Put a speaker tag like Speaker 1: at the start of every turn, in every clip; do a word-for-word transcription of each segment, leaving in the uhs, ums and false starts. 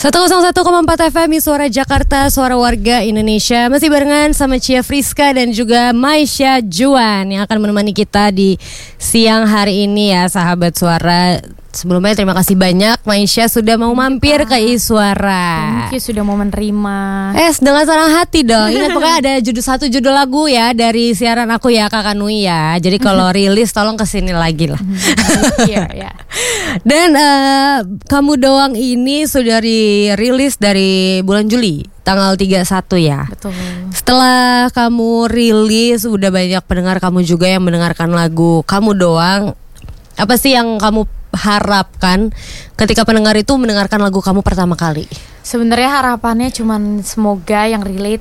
Speaker 1: seratus satu koma empat F M Suara Jakarta, suara warga Indonesia. Masih barengan sama Cia Friska dan juga Maisha Juan yang akan menemani kita di siang hari ini ya, sahabat suara. Sebelumnya terima kasih banyak Maisha sudah mau mampir ke Iswara.
Speaker 2: Thank you sudah mau menerima.
Speaker 1: Eh, dengan senang hati dong. Ingat pokoknya ada judul satu judul lagu ya dari siaran aku ya, Kakak Nui ya. Jadi kalau rilis tolong kesini lagi lah.
Speaker 2: Iya, ya.
Speaker 1: Dan uh, Kamu Doang ini sudah dirilis dari bulan Juli tanggal tiga puluh satu ya.
Speaker 2: Betul.
Speaker 1: Setelah kamu rilis udah banyak pendengar kamu juga yang mendengarkan lagu Kamu Doang. Apa sih yang kamu harapkan ketika pendengar itu mendengarkan lagu kamu pertama kali?
Speaker 2: Sebenarnya harapannya cuman semoga yang relate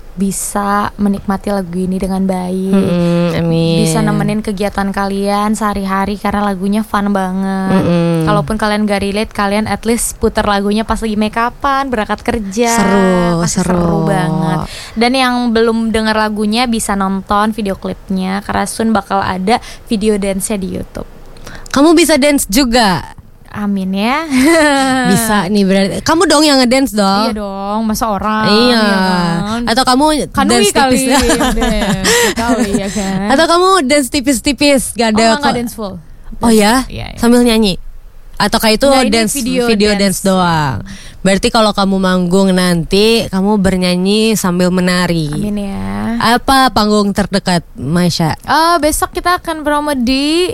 Speaker 2: bisa menikmati lagu ini dengan baik.
Speaker 1: Hmm, amin.
Speaker 2: Bisa nemenin kegiatan kalian sehari-hari karena lagunya fun banget.
Speaker 1: Hmm.
Speaker 2: Kalaupun kalian gak relate, kalian at least putar lagunya pas lagi make upan, berangkat kerja.
Speaker 1: Seru,
Speaker 2: Pasti
Speaker 1: seru.
Speaker 2: seru banget. Dan yang belum dengar lagunya bisa nonton video klipnya karena soon bakal ada video dance-nya di YouTube.
Speaker 1: Kamu bisa dance juga?
Speaker 2: Amin ya.
Speaker 1: Bisa nih berarti. Kamu dong yang ngedance dong.
Speaker 2: Iya dong, masa orang.
Speaker 1: Iya.
Speaker 2: Ya kan?
Speaker 1: Atau kamu
Speaker 2: Kanui
Speaker 1: dance
Speaker 2: kali.
Speaker 1: tipis?
Speaker 2: Tahu ya kan.
Speaker 1: Atau kamu dance tipis-tipis? Gak ada.
Speaker 2: Oh, enggak dance full.
Speaker 1: Oh ya?
Speaker 2: Iya, iya.
Speaker 1: Sambil nyanyi? Atau kayak itu
Speaker 2: Nah, ini
Speaker 1: dance
Speaker 2: video
Speaker 1: video,
Speaker 2: dance.
Speaker 1: dance doang. Berarti kalau kamu manggung nanti kamu bernyanyi sambil menari.
Speaker 2: Amin ya.
Speaker 1: Apa panggung terdekat, Maisha?
Speaker 2: Oh, besok kita akan promo di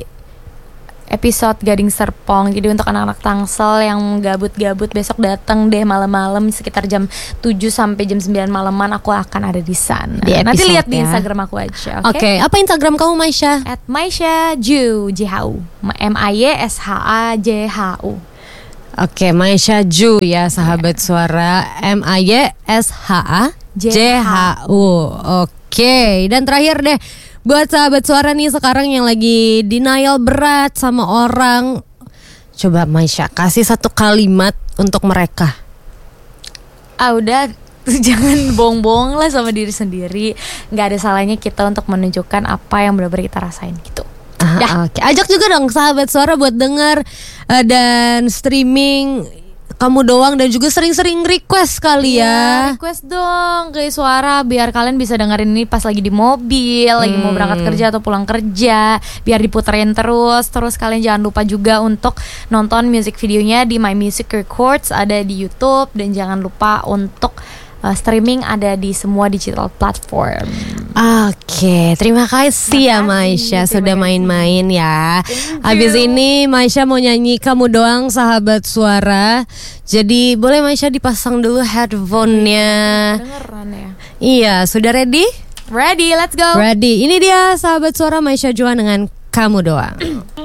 Speaker 2: episode Gading Serpong. Jadi untuk anak-anak Tangsel yang gabut-gabut besok datang deh malam-malam sekitar jam tujuh sampai jam sembilan malaman aku akan ada di sana.
Speaker 1: Di
Speaker 2: Nanti
Speaker 1: episode
Speaker 2: lihat di
Speaker 1: ya.
Speaker 2: Instagram aku aja.
Speaker 1: Oke,
Speaker 2: Oke.
Speaker 1: okay. Apa Instagram kamu, Maisha?
Speaker 2: At Maisha Ju J H U. M A Y S H A J H U.
Speaker 1: Oke, okay, Maisha Ju ya, sahabat suara. M A Y S H A J H U. Oke, okay. Dan terakhir deh, buat sahabat suara nih sekarang yang lagi denial berat sama orang, coba Maisha kasih satu kalimat untuk mereka.
Speaker 2: Ah udah, jangan bohong-bohong lah sama diri sendiri. Gak ada salahnya kita untuk menunjukkan apa yang benar-benar kita rasain gitu.
Speaker 1: Ah, Oke, ajak juga dong sahabat suara buat denger uh, dan streaming Kamu Doang dan juga sering-sering request kali ya.
Speaker 2: Iya, request dong ke Suara biar kalian bisa dengerin ini pas lagi di mobil, hmm. lagi mau berangkat kerja atau pulang kerja, biar diputerin terus. Terus kalian jangan lupa juga untuk nonton music videonya di My Music Records, ada di YouTube, dan jangan lupa untuk uh, streaming ada di semua digital platform.
Speaker 1: Oke, terima kasih ya Maisha sudah main-main ya. Habis ini Maisha mau nyanyi Kamu Doang, sahabat suara. Jadi boleh Maisha dipasang dulu headphone-nya.
Speaker 2: Dengeran ya.
Speaker 1: Iya, sudah ready?
Speaker 2: Ready, let's go.
Speaker 1: Ready. Ini dia sahabat suara Maisha Juan dengan Kamu Doang.